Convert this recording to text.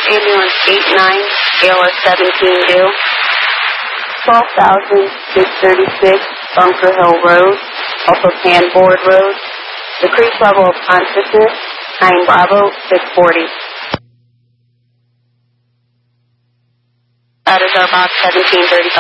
ambulance 89, ALS 17 due. 12,636 Bunker Hill Road, off of Panboard Road. Decreased level of consciousness, 9 Bravo, 640. That is our box 1735.